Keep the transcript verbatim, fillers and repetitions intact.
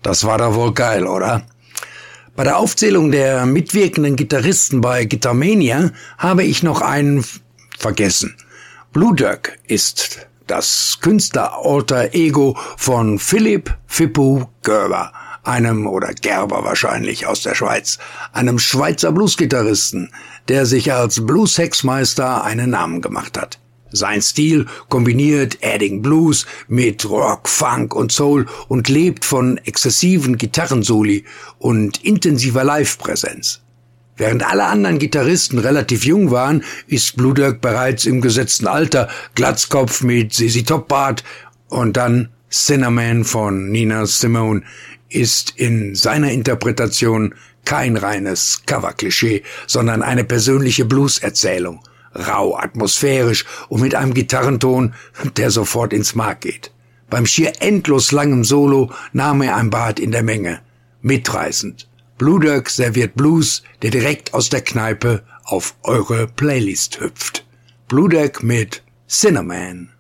Das war doch wohl geil, oder? Bei der Aufzählung der mitwirkenden Gitarristen bei Guitarmania habe ich noch einen vergessen. Blue Dirk ist das Künstler-Alter Ego von Philipp Fippo Gerber, einem, oder Gerber wahrscheinlich, aus der Schweiz, einem Schweizer Bluesgitarristen, der sich als Blues-Hexmeister einen Namen gemacht hat. Sein Stil kombiniert Adding Blues mit Rock, Funk und Soul und lebt von exzessiven Gitarrensoli und intensiver Live-Präsenz. Während alle anderen Gitarristen relativ jung waren, ist Blue Dirk bereits im gesetzten Alter, Glatzkopf mit Z Z Top Bart und dann Cinnamon von Nina Simone ist in seiner Interpretation kein reines Cover-Klischee, sondern eine persönliche Blues-Erzählung. Rau, atmosphärisch und mit einem Gitarrenton, der sofort ins Mark geht. Beim schier endlos langem Solo nahm er ein Bad in der Menge. Mitreißend. Blue Dirk serviert Blues, der direkt aus der Kneipe auf eure Playlist hüpft. Blue Dirk mit Cinnamon.